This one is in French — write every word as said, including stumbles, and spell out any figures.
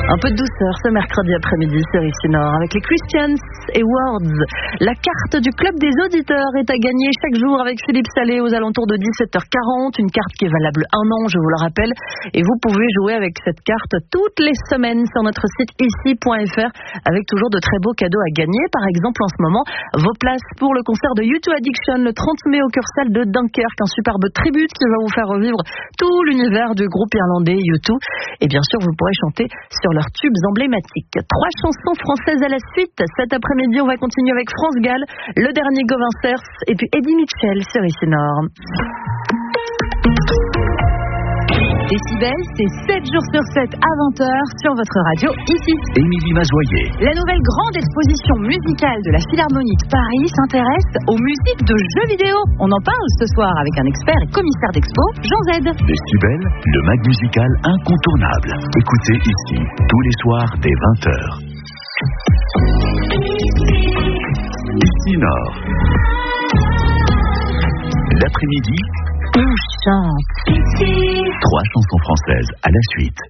Un peu de douceur ce mercredi après-midi sur Ici Nord avec les Christians et Words. La carte du club des auditeurs est à gagner chaque jour avec Philippe Salé aux alentours de dix-sept heures quarante. Une carte qui est valable un an, je vous le rappelle. Et vous pouvez jouer avec cette carte toutes les semaines sur notre site ici point f r avec toujours de très beaux cadeaux à gagner. Par exemple, en ce moment, vos places pour le concert de U deux Addiction le trente mai au Cœur-Salle de Dunkerque. Un superbe tribute qui va vous faire revivre tout l'univers du groupe irlandais U deux. Et bien sûr, vous pourrez chanter sur leurs tubes emblématiques. Trois chansons françaises à la suite. Cet après-midi, on va continuer avec France Gall, le dernier Gauvin Cers et puis Eddie Mitchell sur Ici Nord. Décibel, c'est sept jours sur sept à vingt heures sur votre radio ici. Émilie Mazoyer. La nouvelle grande exposition musicale de la Philharmonie de Paris s'intéresse aux musiques de jeux vidéo. On en parle ce soir avec un expert et commissaire d'expo, Jean Z. Décibel, le mag musical incontournable. Écoutez ici, tous les soirs dès vingt heures. Ici Nord. L'après-midi, On chante. trois chansons françaises à la suite.